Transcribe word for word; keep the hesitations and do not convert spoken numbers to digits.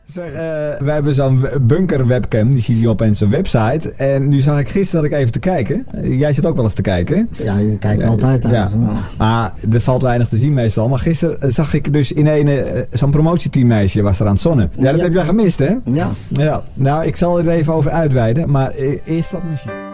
Zeg, uh, wij hebben zo'n bunker webcam, die zie je op zijn website. En nu zag ik gisteren dat ik even te kijken. Uh, jij zit ook wel eens te kijken. Ja, je kijkt ja, altijd aan. Ja. Maar er valt weinig te zien meestal. Maar gisteren zag ik dus in een uh, zo'n promotieteammeisje was er aan het zonnen. Ja, dat ja. heb jij gemist, hè? Ja. Ja. Nou, ik zal er even over uitweiden. Maar uh, eerst wat muziek.